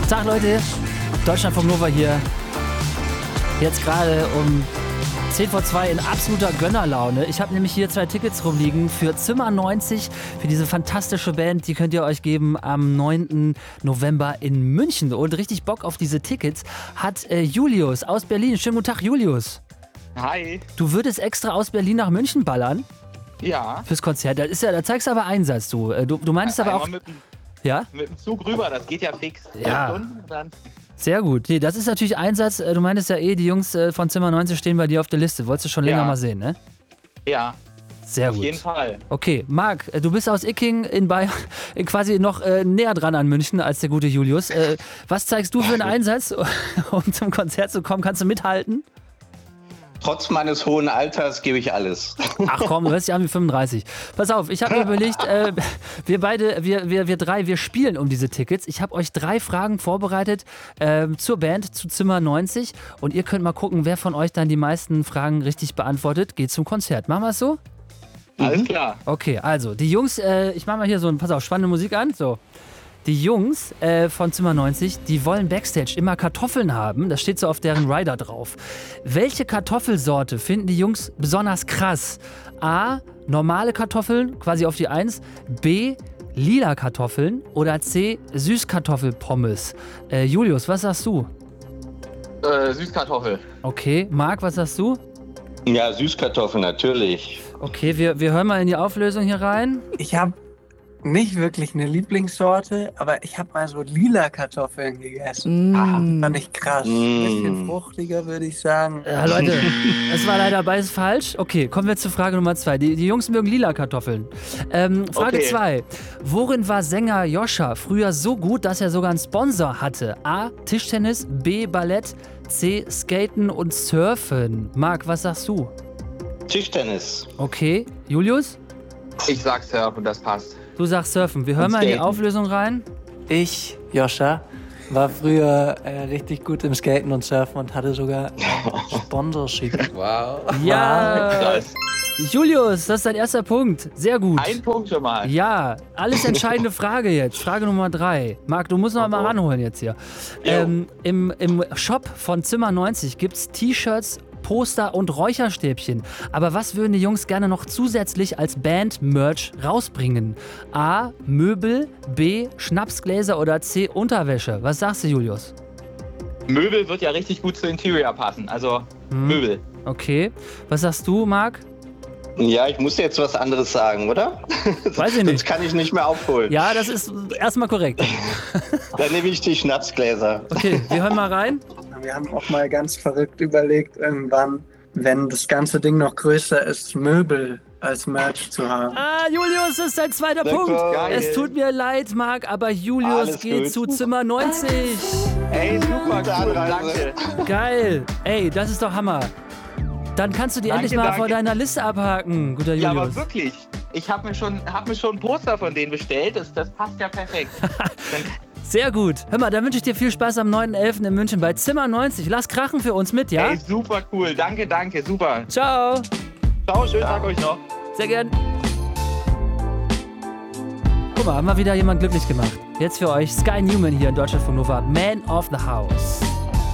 Tag Leute, Deutschland vom Nova hier. Jetzt gerade um 10 vor 2 in absoluter Gönnerlaune. Ich habe nämlich hier 2 Tickets rumliegen für Zimmer 90, für diese fantastische Band. Die könnt ihr euch geben am 9. November in München. Und richtig Bock auf diese Tickets hat Julius aus Berlin. Schönen guten Tag, Julius. Hi. Du würdest extra aus Berlin nach München ballern? Ja. Fürs Konzert. Da zeigst du aber Einsatz, du. Du meinst aber auch... Ja? Mit dem Zug rüber, das geht ja fix. Ja. 2 Stunden, dann. Sehr gut. Nee, das ist natürlich Einsatz. Du meintest ja die Jungs von Zimmer 90 stehen bei dir auf der Liste. Wolltest du schon länger mal sehen, ne? Ja. Sehr gut. Auf jeden Fall. Okay, Marc, du bist aus Icking in Bayern, quasi noch näher dran an München als der gute Julius. Was zeigst du für einen Einsatz, um zum Konzert zu kommen? Kannst du mithalten? Trotz meines hohen Alters gebe ich alles. Ach komm, du hörst ja an wie 35. Pass auf, ich habe mir überlegt, wir drei, wir spielen um diese Tickets. Ich habe euch 3 Fragen vorbereitet zur Band, zu Zimmer 90. Und ihr könnt mal gucken, wer von euch dann die meisten Fragen richtig beantwortet. Geht zum Konzert. Machen wir es so? Alles klar. Okay, also die Jungs, ich mache mal hier pass auf, spannende Musik an. So. Die Jungs von Zimmer 90, die wollen Backstage immer Kartoffeln haben. Das steht so auf deren Rider drauf. Welche Kartoffelsorte finden die Jungs besonders krass? A, normale Kartoffeln, quasi auf die 1. B, lila Kartoffeln. Oder C, Süßkartoffelpommes. Julius, was sagst du? Süßkartoffel. Okay, Marc, was sagst du? Ja, Süßkartoffeln, natürlich. Okay, wir hören mal in die Auflösung hier rein. Ich habe nicht wirklich eine Lieblingssorte, aber ich habe mal so lila Kartoffeln gegessen. Fand ich krass. Ein bisschen fruchtiger, würde ich sagen. Ja, Leute, es war leider beides falsch. Okay, kommen wir zu Frage Nummer 2. Die Jungs mögen lila Kartoffeln. Frage 2. Worin war Sänger Joscha früher so gut, dass er sogar einen Sponsor hatte? A, Tischtennis, B, Ballett, C, Skaten und Surfen. Marc, was sagst du? Tischtennis. Okay, Julius? Ich sag Surfen, das passt. Du sagst Surfen. Wir hören mal in die Auflösung rein. Ich, Joscha, war früher richtig gut im Skaten und Surfen und hatte sogar ein Sponsorship. Wow. Ja, Krass. Julius, das ist dein erster Punkt. Sehr gut. Ein Punkt schon mal. Ja, alles entscheidende Frage jetzt. Frage Nummer 3. Marc, du musst noch mal ranholen jetzt hier. Im Shop von Zimmer 90 gibt es T-Shirts, Poster und Räucherstäbchen. Aber was würden die Jungs gerne noch zusätzlich als Band-Merch rausbringen? A, Möbel, B, Schnapsgläser oder C, Unterwäsche? Was sagst du, Julius? Möbel wird ja richtig gut zu Interior passen. Also Möbel. Okay. Was sagst du, Marc? Ja, ich muss jetzt was anderes sagen, oder? Weiß ich nicht. Sonst kann ich nicht mehr aufholen. Ja, das ist erstmal korrekt. Dann nehme ich die Schnapsgläser. Okay, wir hören mal rein. Wir haben auch mal ganz verrückt überlegt, irgendwann, wenn das ganze Ding noch größer ist, Möbel als Merch zu haben. Ah, Julius, das ist dein zweiter Punkt. Geil. Es tut mir leid, Marc, aber Julius Alles geht gut. zu Zimmer 90. Ey, super cool, Anreise. danke. Geil. Ey, das ist doch Hammer. Dann kannst du die endlich mal von deiner Liste abhaken, guter Ja, Julius. aber wirklich. Ich habe mir schon ein Poster von denen bestellt. Das passt ja perfekt. Sehr gut. Hör mal, dann wünsche ich dir viel Spaß am 9.11. in München bei Zimmer 90. Lass krachen für uns mit, ja? Ey, super cool. Danke, super. Ciao. Ciao, schönen Tag euch noch. Sehr gern. Guck mal, haben wir wieder jemand glücklich gemacht. Jetzt für euch Sky Newman hier in Deutschland von Nova, Man of the House.